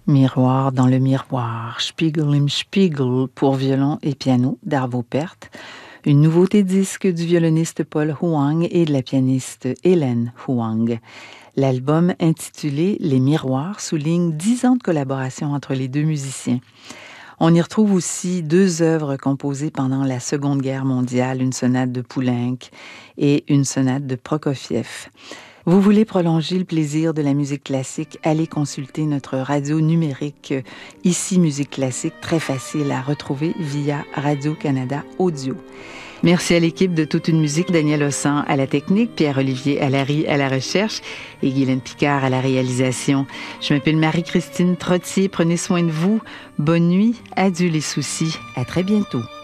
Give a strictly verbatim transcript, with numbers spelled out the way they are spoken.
Miroir dans le miroir, Spiegel im Spiegel pour violon et piano d'Arvo Pärt, une nouveauté disque du violoniste Paul Hoang et de la pianiste Hélène Hoang. L'album intitulé Les Miroirs souligne dix ans de collaboration entre les deux musiciens. On y retrouve aussi deux œuvres composées pendant la Seconde Guerre mondiale, une sonate de Poulenc et une sonate de Prokofiev. Vous voulez prolonger le plaisir de la musique classique? Allez consulter notre radio numérique Ici Musique Classique, très facile à retrouver via Radio-Canada Audio. Merci à l'équipe de Toute une musique, Daniel Ossan à la technique, Pierre-Olivier Allary à la recherche et Guylaine Picard à la réalisation. Je m'appelle Marie-Christine Trottier, prenez soin de vous. Bonne nuit, adieu les soucis, à très bientôt.